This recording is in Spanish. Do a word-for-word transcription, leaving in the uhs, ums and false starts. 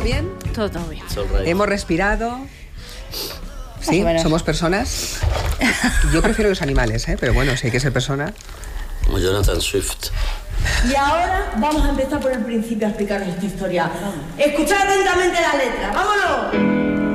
bien? Todo bien. Hemos respirado. Sí, somos personas. Yo prefiero los animales, ¿eh? Pero bueno, si hay que ser persona. Como Jonathan Swift. Y ahora vamos a empezar por el principio a explicaros esta historia. Escuchad atentamente la letra. ¡Vámonos!